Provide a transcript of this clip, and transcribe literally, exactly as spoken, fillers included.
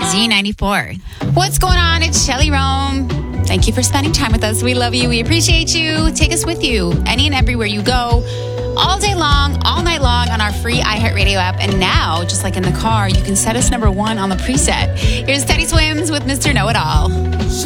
Z ninety-four. What's going on? It's Shelly Rome. Thank you for spending time with us. We love you. We appreciate you. Take us with you any and everywhere you go, all day long, all night long on our free iHeartRadio app. And now, just like in the car, you can set us number one on the preset. Here's Teddy Swims with Mister Know-It-All.